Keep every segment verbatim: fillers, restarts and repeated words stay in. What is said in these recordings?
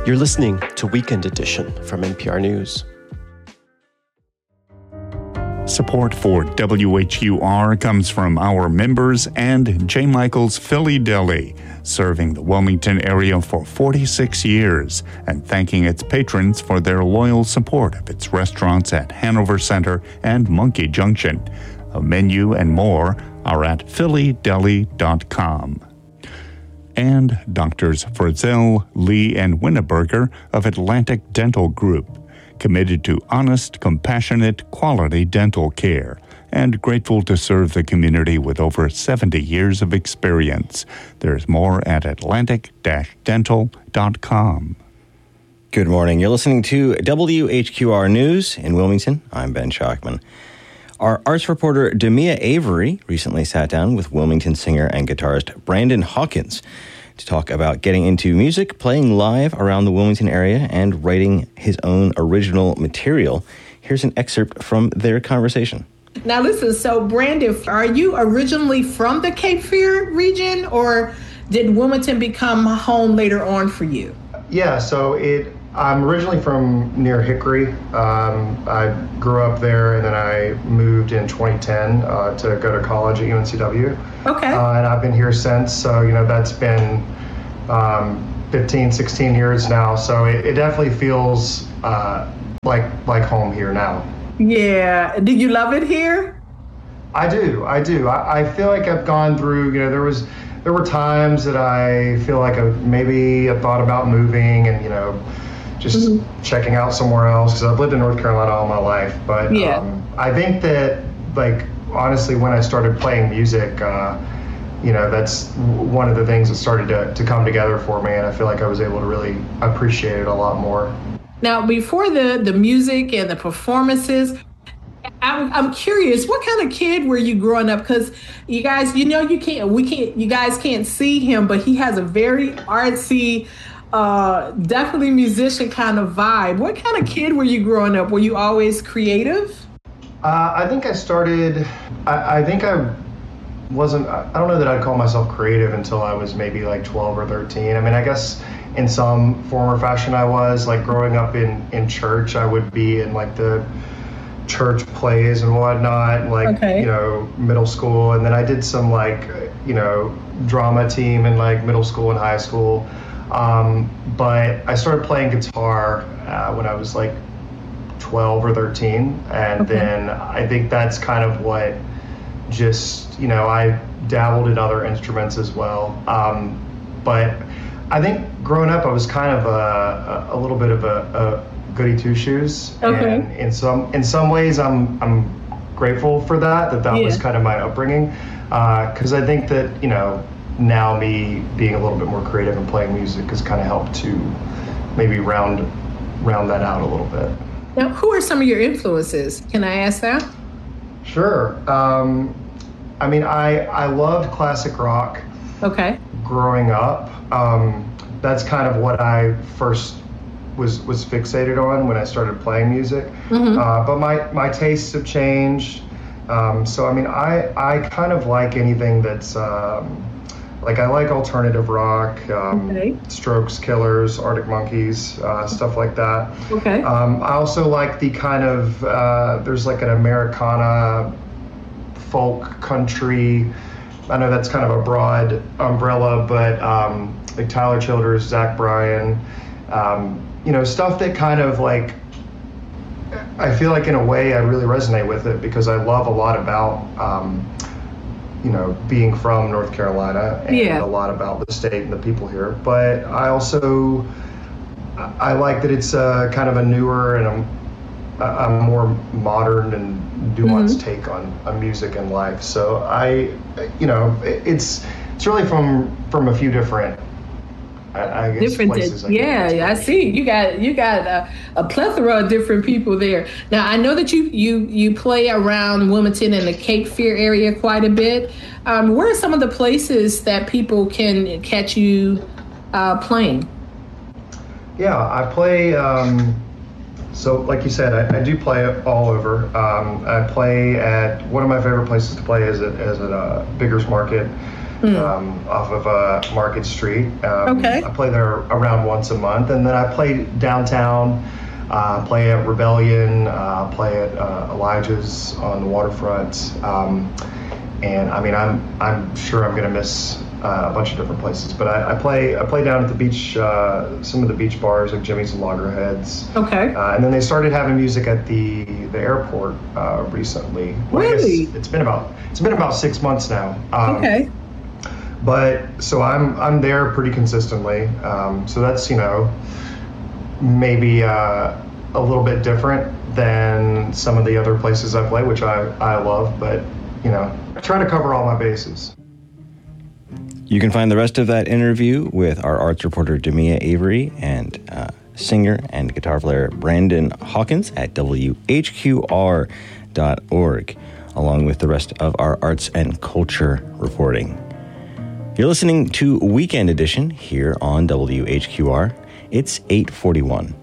You're listening to Weekend Edition from N P R News. Support for W H U R comes from our members and J. Michael's Philly Deli, serving the Wilmington area for forty-six years and thanking its patrons for their loyal support of its restaurants at Hanover Center and Monkey Junction. A menu and more are at philly deli dot com. And Doctors Frizzell, Lee, and Winneberger of Atlantic Dental Group, committed to honest, compassionate, quality dental care, and grateful to serve the community with over seventy years of experience. There's more at atlantic dash dental dot com. Good morning. You're listening to W H Q R News in Wilmington. I'm Ben Schachman. Our arts reporter Demia Avery recently sat down with Wilmington singer and guitarist Brandon Hawkins to talk about getting into music, playing live around the Wilmington area, and writing his own original material. Here's an excerpt from their conversation. Now listen, so Brandon, are you originally from the Cape Fear region, or did Wilmington become home later on for you? Yeah, so it. I'm originally from near Hickory. Um, I grew up there, and then I moved in twenty ten uh, to go to college at U N C W. Okay. Uh, and I've been here since, so, you know, that's been um, fifteen, sixteen years now. So it, it definitely feels uh, like like home here now. Yeah. Do you love it here? I do. I do. I, I feel like I've gone through, you know, there was there were times that I feel like I maybe I thought about moving and, you know, just mm-hmm. checking out somewhere else, because I've lived in North Carolina all my life. But yeah. um, I think that, like, honestly, when I started playing music, uh, you know, that's one of the things that started to, to come together for me, and I feel like I was able to really appreciate it a lot more. Now, before the, the music and the performances, I'm, I'm curious, what kind of kid were you growing up? Because you guys, you know, you can't, we can't, you guys can't see him, but he has a very artsy, Uh, definitely musician kind of vibe. What kind of kid were you growing up? Were you always creative? Uh, I think I started, I, I think I wasn't, I don't know that I'd call myself creative until I was maybe like twelve or thirteen. I mean, I guess in some form or fashion I was. Like growing up in, in church, I would be in like the church plays and whatnot, like, okay. you know, middle school. And then I did some like, you know, drama team in like middle school and high school. Um, but I started playing guitar uh, when I was like twelve or thirteen. And okay. then I think that's kind of what just, you know, I dabbled in other instruments as well. Um, but I think growing up, I was kind of a, a, a little bit of a, a goody two shoes. Okay. And in some, in some ways, I'm, I'm grateful for that, that that yeah. was kind of my upbringing. Uh, 'cause I think that, you know, now me being a little bit more creative and playing music has kind of helped to maybe round round that out a little bit. Now, who are some of your influences? Can I ask that? Sure. Um, I mean, I, I loved classic rock. Okay. Growing up. Um, that's kind of what I first was, was fixated on when I started playing music. Mm-hmm. Uh, but my, my tastes have changed. Um, so, I mean, I, I kind of like anything that's... Um, Like I like alternative rock, um, okay. Strokes, Killers, Arctic Monkeys, uh, stuff like that. Okay. Um, I also like the kind of, uh, there's like an Americana folk country. I know that's kind of a broad umbrella, but um, like Tyler Childers, Zach Bryan, um, you know, stuff that kind of like, I feel like in a way I really resonate with it because I love a lot about, um, you know, being from North Carolina and yeah. a lot about the state and the people here. But I also, I like that it's a kind of a newer and a, a more modern and nuanced mm-hmm. take on, on music and life. So I, you know, it's it's really from from a few different, I, I guess, different, places. I yeah, I see. You got you got a, a plethora of different people there. Now I know that you you you play around Wilmington and the Cape Fear area quite a bit. Um, where are some of the places that people can catch you uh, playing? Yeah, I play. Um, so, like you said, I, I do play all over. Um, I play at one of my favorite places to play is at, is at uh, Biggers Market mm. um, off of uh, Market Street. Um, okay. I play there around once a month, and then I play downtown. Uh, play at Rebellion, uh, play at uh, Elijah's on the waterfront, um, and I mean, I'm I'm sure I'm gonna miss uh, a bunch of different places, but I, I play I play down at the beach, uh, some of the beach bars like Jimmy's and Loggerheads. Okay. Uh, and then they started having music at the the airport uh, recently. Well, really? I guess it's been about it's been about six months now. Um, okay. But so I'm I'm there pretty consistently. Um, so that's you know. maybe uh, a little bit different than some of the other places I play, which I, I love, but, you know, I try to cover all my bases. You can find the rest of that interview with our arts reporter, Demia Avery, and uh, singer and guitar player Brandon Hawkins at W H Q R dot org, along with the rest of our arts and culture reporting. You're listening to Weekend Edition here on W H Q R. It's eight forty-one.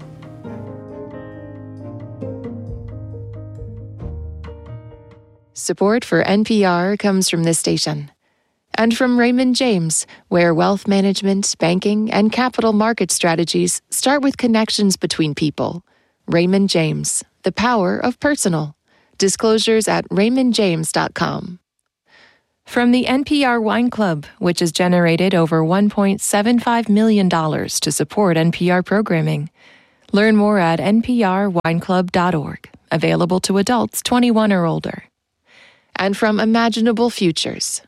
Support for N P R comes from this station and from Raymond James, where wealth management, banking, and capital market strategies start with connections between people. Raymond James, the power of personal. Disclosures at raymond james dot com. From the N P R Wine Club, which has generated over one point seven five million dollars to support N P R programming. Learn more at n p r wine club dot org, available to adults twenty-one or older. And from Imaginable Futures.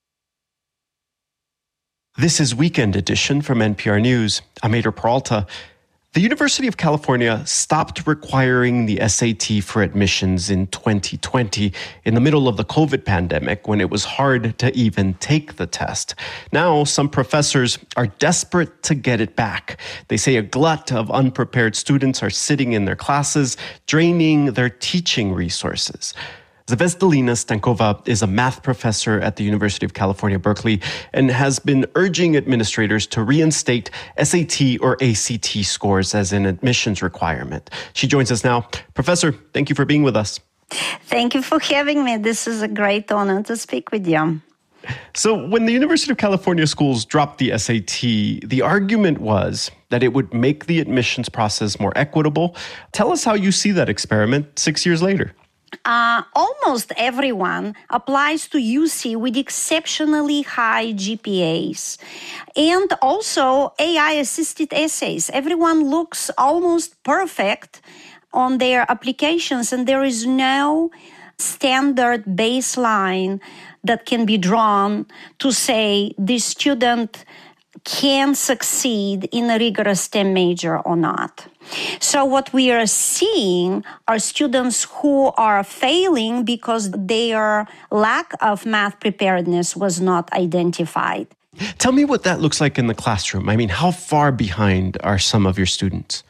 This is Weekend Edition from N P R News. I'm Ader Peralta. The University of California stopped requiring the S A T for admissions in twenty twenty in the middle of the COVID pandemic when it was hard to even take the test. Now, some professors are desperate to get it back. They say a glut of unprepared students are sitting in their classes, draining their teaching resources. Zvezdelina Stankova is a math professor at the University of California, Berkeley, and has been urging administrators to reinstate S A T or A C T scores as an admissions requirement. She joins us now. Professor, thank you for being with us. Thank you for having me. This is a great honor to speak with you. So when the University of California schools dropped the S A T, the argument was that it would make the admissions process more equitable. Tell us how you see that experiment six years later. Uh, almost everyone applies to U C with exceptionally high G P As and also A I-assisted essays. Everyone looks almost perfect on their applications, and there is no standard baseline that can be drawn to say this student can succeed in a rigorous STEM major or not. So what we are seeing are students who are failing because their lack of math preparedness was not identified. Tell me what that looks like in the classroom. I mean, how far behind are some of your students?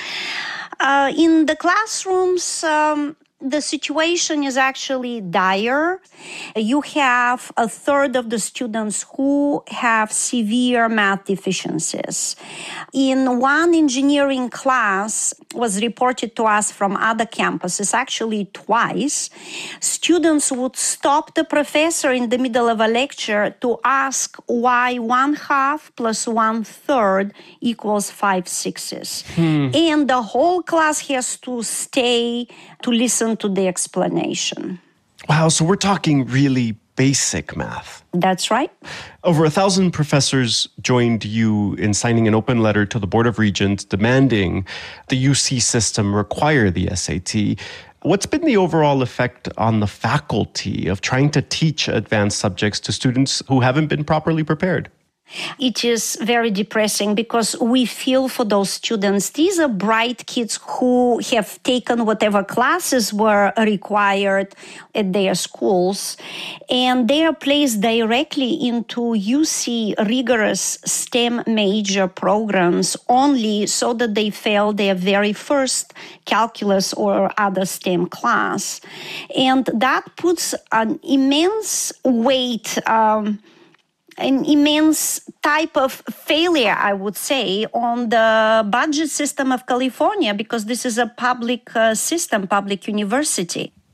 Uh, in the classrooms, um, the situation is actually dire. You have a third of the students who have severe math deficiencies. In one engineering class was reported to us from other campuses, actually twice, students would stop the professor in the middle of a lecture to ask why one half plus one third equals five sixes. Hmm. And the whole class has to stay to listen to the explanation. Wow, so we're talking really basic math. That's right. Over a thousand professors joined you in signing an open letter to the Board of Regents demanding the U C system require the S A T. What's been the overall effect on the faculty of trying to teach advanced subjects to students who haven't been properly prepared? It is very depressing because we feel for those students. These are bright kids who have taken whatever classes were required at their schools, and they are placed directly into U C rigorous STEM major programs only so that they fail their very first calculus or other STEM class. And that puts an immense weight um, an immense type of failure, I would say, on the budget system of California, because this is a public uh, system, public university.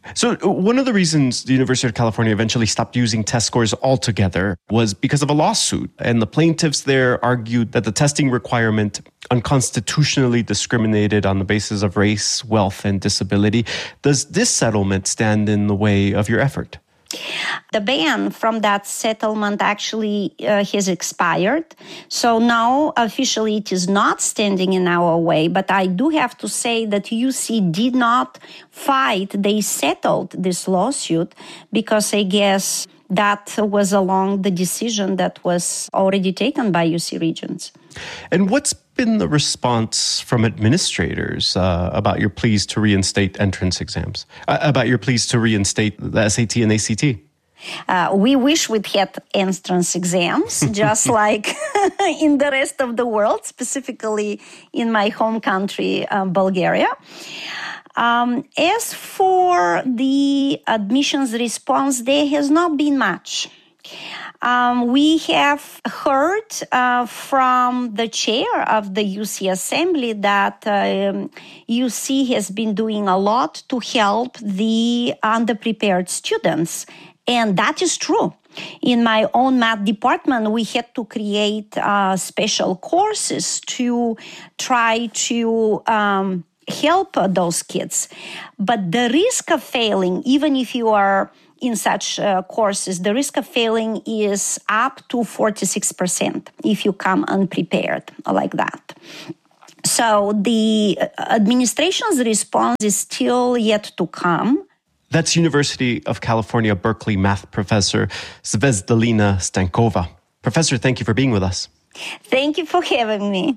So one of the reasons the University of California eventually stopped using test scores altogether was because of a lawsuit. And the plaintiffs there argued that the testing requirement unconstitutionally discriminated on the basis of race, wealth, and disability. Does this settlement stand in the way of your effort? The ban from that settlement actually uh, has expired. So now officially it is not standing in our way. But I do have to say that U C did not fight. They settled this lawsuit because I guess that was along the decision that was already taken by U C Regents. And what's been the response from administrators uh, about your pleas to reinstate entrance exams, uh, about your pleas to reinstate the S A T and A C T? Uh, we wish we'd had entrance exams, just like in the rest of the world, specifically in my home country, uh, Bulgaria. Um, as for the admissions response, there has not been much. Um, we have heard uh, from the chair of the U C Assembly that um, U C has been doing a lot to help the underprepared students. And that is true. In my own math department, we had to create uh, special courses to try to um, help uh, those kids. But the risk of failing, even if you are in such uh, courses, the risk of failing is up to forty-six percent if you come unprepared like that. So the administration's response is still yet to come. That's University of California, Berkeley math professor Zvezdalina Stankova. Professor, thank you for being with us. Thank you for having me.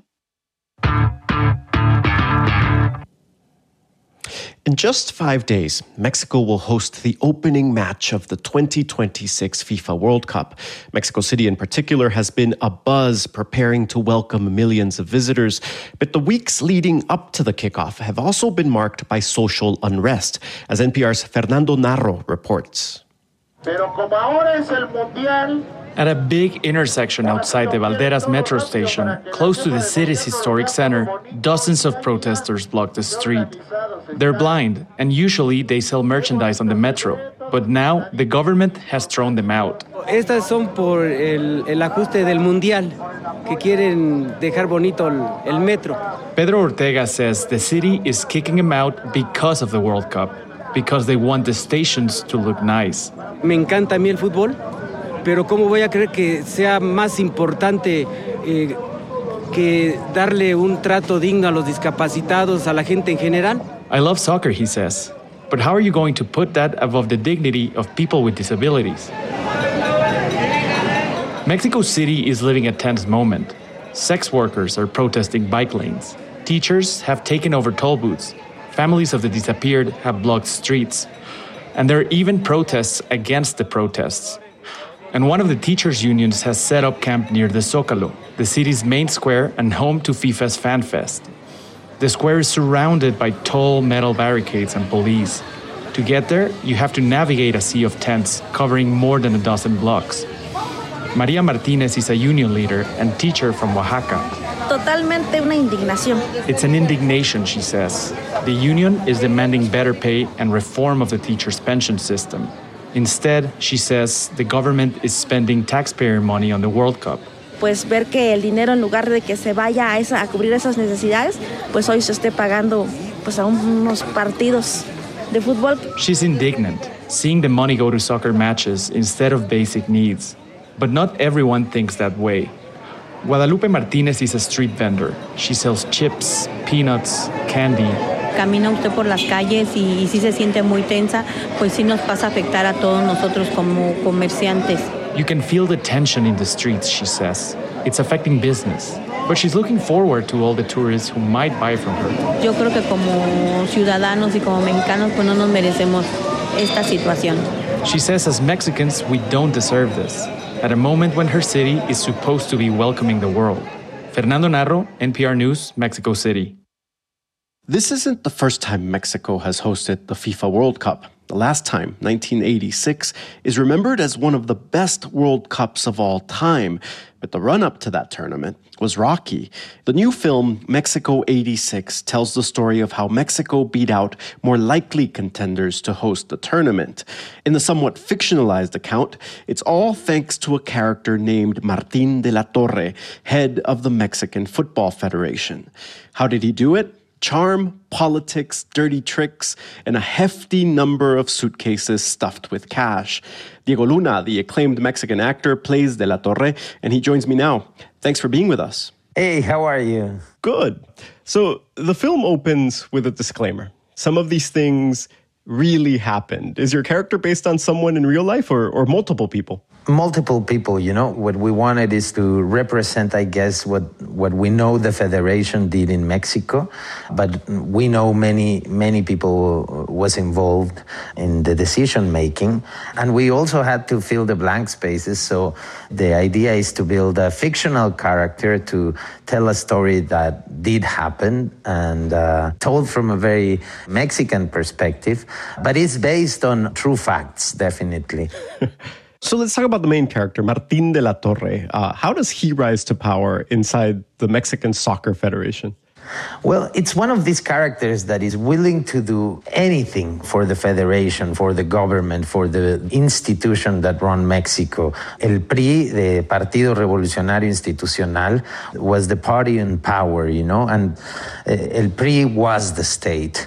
In just five days, Mexico will host the opening match of the twenty twenty-six FIFA World Cup. Mexico City in particular has been abuzz preparing to welcome millions of visitors. But the weeks leading up to the kickoff have also been marked by social unrest, as N P R's Fernando Narro reports. At a big intersection outside the Valderas metro station, close to the city's historic center, dozens of protesters block the street. They're blind, and usually they sell merchandise on the metro. But now, the government has thrown them out. Estas son por el, el ajuste del Mundial, que quieren dejar bonito el, el metro. Pedro Ortega says the city is kicking him out because of the World Cup, because they want the stations to look nice. Me encanta a mí el fútbol, pero ¿cómo voy a creer que sea más importante eh, que darle un trato digno a los discapacitados, a la gente en general? I love soccer, he says. But how are you going to put that above the dignity of people with disabilities? Mexico City is living a tense moment. Sex workers are protesting bike lanes. Teachers have taken over toll booths. Families of the disappeared have blocked streets. And there are even protests against the protests. And one of the teachers' unions has set up camp near the Zócalo, the city's main square and home to FIFA's Fan Fest. The square is surrounded by tall metal barricades and police. To get there, you have to navigate a sea of tents covering more than a dozen blocks. Maria Martinez is a union leader and teacher from Oaxaca. Totalmente una indignación. It's an indignation, she says. The union is demanding better pay and reform of the teachers' pension system. Instead, she says, the government is spending taxpayer money on the World Cup. Pues ver que el dinero, en lugar de que se vaya a, esa, a cubrir esas necesidades, pues hoy se esté pagando pues a unos partidos de fútbol. She's indignant, seeing the money go to soccer matches instead of basic needs. But not everyone thinks that way. Guadalupe Martinez is a street vendor. She sells chips, peanuts, candy. Camina usted por las calles y, y si se siente muy tensa, pues sí nos pasa a afectar a todos nosotros como comerciantes. You can feel the tension in the streets, she says. It's affecting business. But she's looking forward to all the tourists who might buy from her. Yo creo que como ciudadanos y como mexicanos, pues no nos merecemos esta situación. She says as Mexicans, we don't deserve this, at a moment when her city is supposed to be welcoming the world. Fernando Narro, N P R News, Mexico City. This isn't the first time Mexico has hosted the FIFA World Cup. the last time, nineteen eighty-six, is remembered as one of the best World Cups of all time. But the run-up to that tournament was rocky. The new film, Mexico eighty-six, tells the story of how Mexico beat out more likely contenders to host the tournament. In the somewhat fictionalized account, it's all thanks to a character named Martín de la Torre, head of the Mexican Football Federation. How did he do it? Charm, politics, dirty tricks, and a hefty number of suitcases stuffed with cash. Diego Luna, the acclaimed Mexican actor, plays De la Torre, and he joins me now. Thanks for being with us. Hey, how are you? Good. So the film opens with a disclaimer. Some of these things really happened. Is your character based on someone in real life or, or multiple people? Multiple people, you know. What we wanted is to represent, I guess, what, what we know the Federation did in Mexico. But we know many, many people was involved in the decision making. And we also had to fill the blank spaces. So the idea is to build a fictional character to tell a story that did happen and uh, told from a very Mexican perspective. But it's based on true facts, definitely. So let's talk about the main character, Martín de la Torre. Uh, how does he rise to power inside the Mexican Soccer Federation? Well, it's one of these characters that is willing to do anything for the federation, for the government, for the institution that run Mexico. El P R I, the Partido Revolucionario Institucional, was the party in power, you know, and El P R I was the state.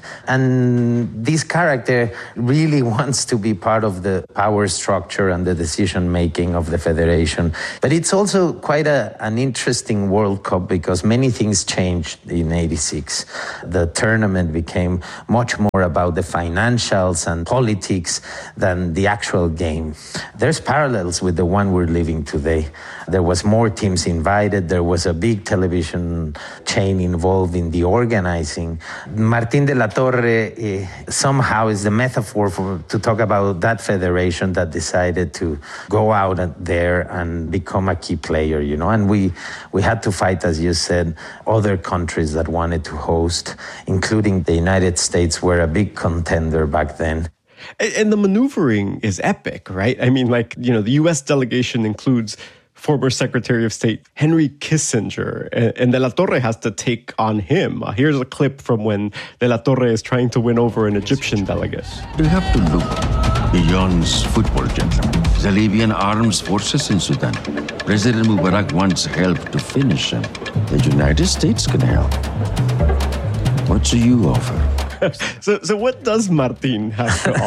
And this character really wants to be part of the power structure and the decision-making of the federation. But it's also quite a, an interesting World Cup because many things changed in eighty-six. The tournament became much more about the financials and politics than the actual game. There's parallels with the one we're living today. There was more teams invited. There was a big television chain involved in the organizing. Martín de la Torre eh, somehow is the metaphor for, to talk about that federation that decided to go out there and become a key player, you know. And we, we had to fight, as you said, other countries that wanted to host, including the United States, were a big contender back then. And the maneuvering is epic, right? I mean, like, you know, the U S delegation includes former Secretary of State Henry Kissinger, and De la Torre has to take on him. Here's a clip from when De la Torre is trying to win over an Egyptian delegate. We have to look beyond football, gentlemen. The Libyan armed forces in Sudan. President Mubarak wants help to finish them. The United States can help. What do you offer? so, so what does Martín have to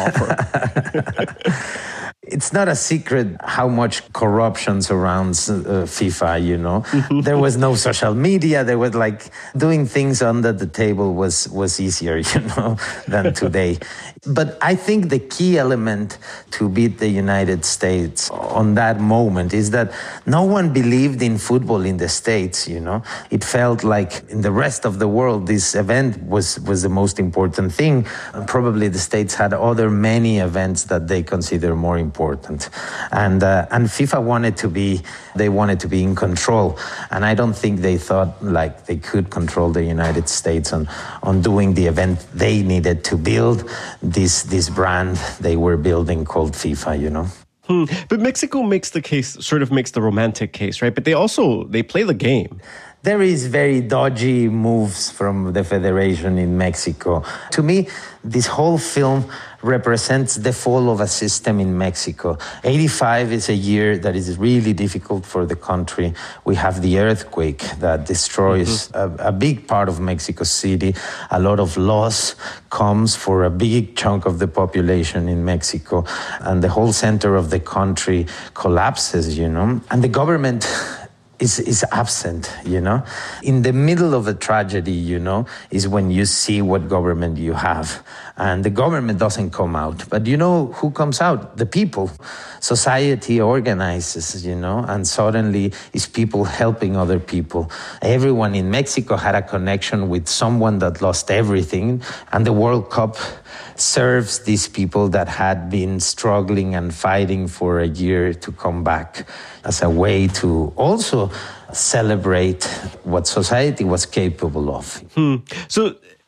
offer? It's not a secret how much corruption surrounds uh, FIFA, you know. There was no social media. There was like doing things under the table was, was easier, you know, than today. But I think the key element to beat the United States on that moment is that no one believed in football in the States, you know. It felt like in the rest of the world, this event was, was the most important thing. And probably the States had other many events that they consider more important. Important. And uh, and FIFA wanted to be, they wanted to be in control. And I don't think they thought like they could control the United States on, on doing the event they needed to build this, this brand they were building called FIFA, you know. Hmm. But Mexico makes the case, sort of makes the romantic case, right? But they also, they play the game. There is very dodgy moves from the Federation in Mexico. To me, this whole film represents the fall of a system in Mexico. eighty-five is a year that is really difficult for the country. We have the earthquake that destroys mm-hmm. a, a big part of Mexico City. A lot of loss comes for a big chunk of the population in Mexico. And the whole center of the country collapses, you know. And the government is is absent, you know. In the middle of a tragedy, you know, is when you see what government you have. And the government doesn't come out. But you know who comes out? The people. Society organizes, you know, and suddenly it's people helping other people. Everyone in Mexico had a connection with someone that lost everything. And the World Cup serves these people that had been struggling and fighting for a year to come back as a way to also celebrate what society was capable of. Hmm. So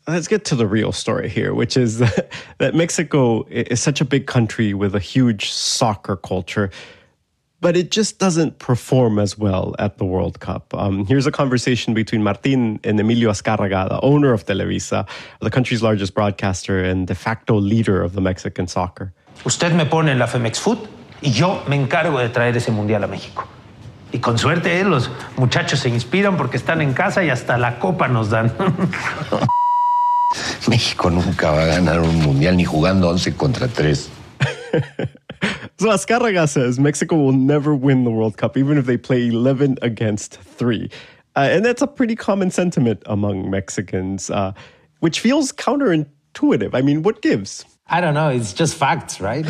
let's get to the real story here, which is that, that Mexico is such a big country with a huge soccer culture, but it just doesn't perform as well at the World Cup. Um, here's a conversation between Martín and Emilio Azcárraga, the owner of Televisa, the country's largest broadcaster and de facto leader of the Mexican soccer. Usted me pone en la Femex Food y yo me encargo de traer ese mundial a México. Y con suerte, eh, los muchachos se inspiran porque están en casa y hasta la copa nos dan. México nunca va a ganar un mundial ni jugando once contra tres. So Azcárraga says Mexico will never win the World Cup, even if they play eleven against three. Uh, and that's a pretty common sentiment among Mexicans, uh, which feels counterintuitive. I mean, what gives? I don't know. It's just facts, right?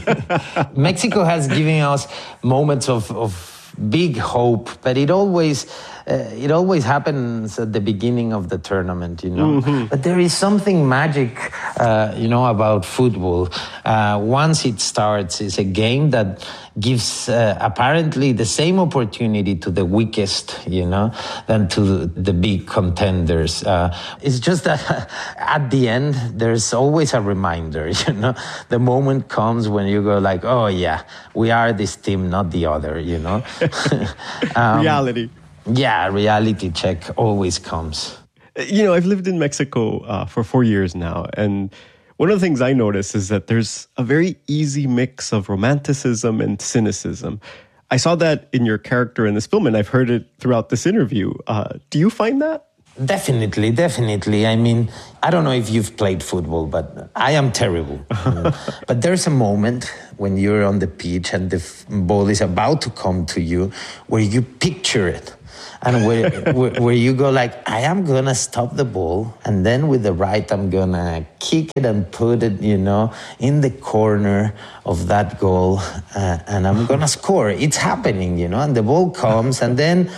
Mexico has given us moments of, of big hope, but it always uh, it always happens at the beginning of the tournament, you know. Mm-hmm. But there is something magic, uh, you know, about football. Uh, once it starts, it's a game that gives uh, apparently the same opportunity to the weakest, you know, than to the big contenders. Uh, it's just that at the end, there's always a reminder, you know. The moment comes when you go like, oh yeah, we are this team, not the other, you know. um, reality. Yeah, reality check always comes. You know, I've lived in Mexico uh, for four years now, and one of the things I notice is that there's a very easy mix of romanticism and cynicism. I saw that in your character in this film, and I've heard it throughout this interview. Uh, do you find that? Definitely, definitely. I mean, I don't know if you've played football, but I am terrible. But there's a moment when you're on the pitch and the f- ball is about to come to you where you picture it. And where, where where you go like, I am going to stop the ball, and then with the right, I'm going to kick it and put it, you know, in the corner of that goal, uh, and I'm going to score. It's happening, you know, and the ball comes, and then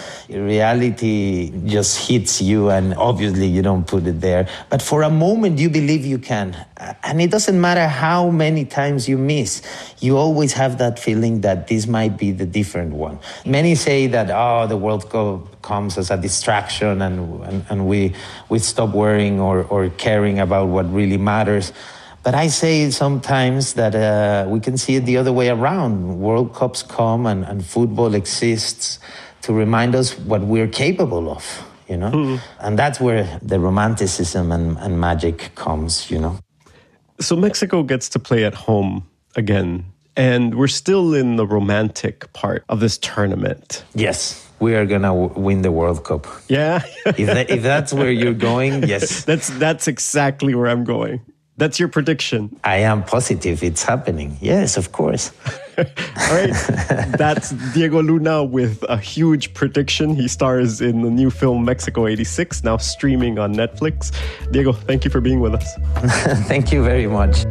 reality just hits you, and obviously you don't put it there. But for a moment, you believe you can. And it doesn't matter how many times you miss. You always have that feeling that this might be the different one. Many say that, oh, the World Cup comes as a distraction and and, and we we stop worrying or, or caring about what really matters. But I say sometimes that uh, we can see it the other way around. World Cups come and, and football exists to remind us what we're capable of, you know? Mm. And that's where the romanticism and, and magic comes, you know? So Mexico gets to play at home again, and we're still in the romantic part of this tournament. Yes. We are going to w- win the World Cup. Yeah. if, that, if that's where you're going, yes. That's that's exactly where I'm going. That's your prediction. I am positive it's happening. Yes, of course. All right. That's Diego Luna with a huge prediction. He stars in the new film Mexico eighty-six, now streaming on Netflix. Diego, thank you for being with us. Thank you very much.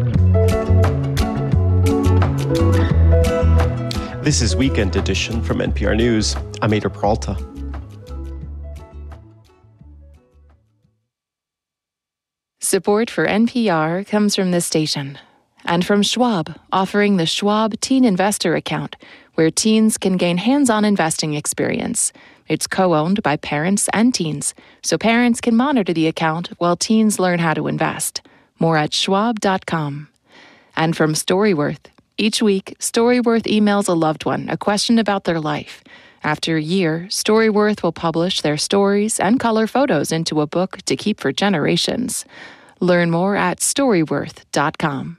This is Weekend Edition from N P R News. I'm Aider Peralta. Support for N P R comes from this station and from Schwab, offering the Schwab Teen Investor Account, where teens can gain hands-on investing experience. It's co-owned by parents and teens, so parents can monitor the account while teens learn how to invest. More at schwab dot com. And from Storyworth. Each week, Storyworth emails a loved one a question about their life. After a year, Storyworth will publish their stories and color photos into a book to keep for generations. Learn more at storyworth dot com.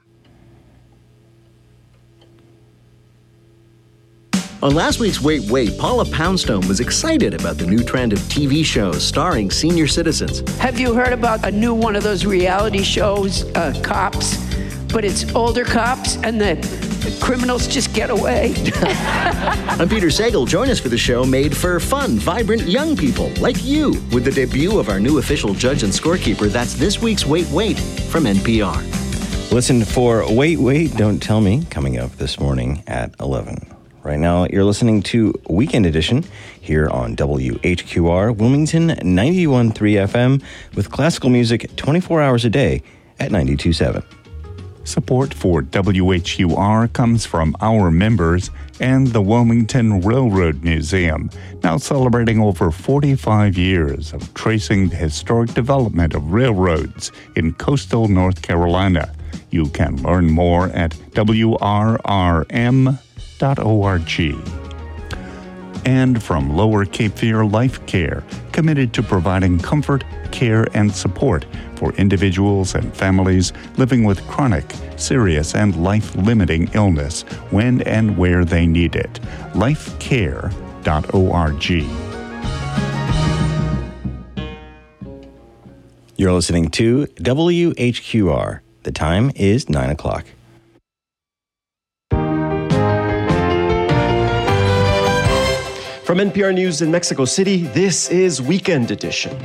On last week's Wait, Wait, Paula Poundstone was excited about the new trend of T V shows starring senior citizens. Have you heard about a new one of those reality shows, uh, Cops? But it's older cops and the criminals just get away. I'm Peter Sagal. Join us for the show made for fun, vibrant young people like you with the debut of our new official judge and scorekeeper. That's this week's Wait, Wait from N P R. Listen for Wait, Wait, Don't Tell Me coming up this morning at eleven. Right now, you're listening to Weekend Edition here on W H Q R, Wilmington ninety-one point three F M, with classical music twenty-four hours a day at ninety-two point seven. Support for W H U R comes from our members and the Wilmington Railroad Museum, now celebrating over forty-five years of tracing the historic development of railroads in coastal North Carolina. You can learn more at w r r m dot org. And from Lower Cape Fear Life Care, committed to providing comfort, care, and support for individuals and families living with chronic, serious, and life-limiting illness when and where they need it. life care dot org. You're listening to W H Q R. The time is nine o'clock. From N P R News in Mexico City, this is Weekend Edition.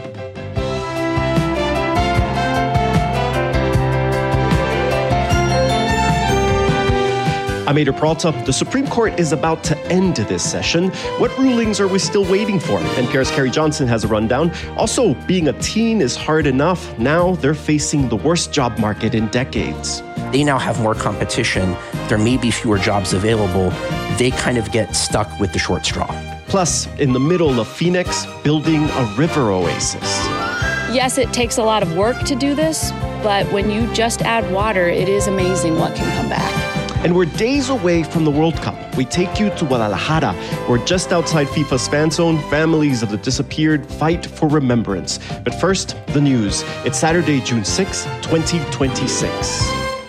I'm Ader Peralta. The Supreme Court is about to end this session. What rulings are we still waiting for? N P R's Carrie Johnson has a rundown. Also, being a teen is hard enough. Now they're facing the worst job market in decades. They now have more competition. There may be fewer jobs available. They kind of get stuck with the short straw. Plus, in the middle of Phoenix, building a river oasis. Yes, it takes a lot of work to do this, but when you just add water, it is amazing what can come back. And we're days away from the World Cup. We take you to Guadalajara, where just outside FIFA's fan zone, families of the disappeared fight for remembrance. But first, the news. It's Saturday, June sixth, twenty twenty-six.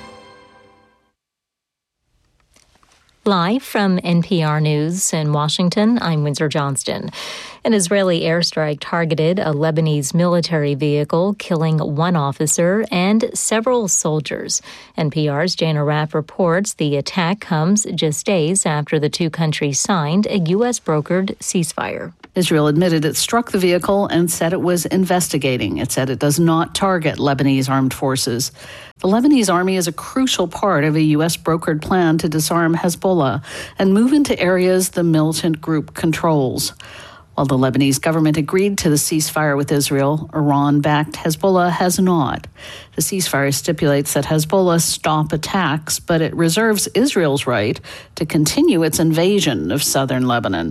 Live from N P R News in Washington, I'm Windsor Johnston. An Israeli airstrike targeted a Lebanese military vehicle, killing one officer and several soldiers. N P R's Jana Rapp reports the attack comes just days after the two countries signed a U S-brokered ceasefire. Israel admitted it struck the vehicle and said it was investigating. It said it does not target Lebanese armed forces. The Lebanese army is a crucial part of a U S-brokered plan to disarm Hezbollah and move into areas the militant group controls. While the Lebanese government agreed to the ceasefire with Israel, Iran-backed Hezbollah has not. The ceasefire stipulates that Hezbollah stop attacks, but it reserves Israel's right to continue its invasion of southern Lebanon.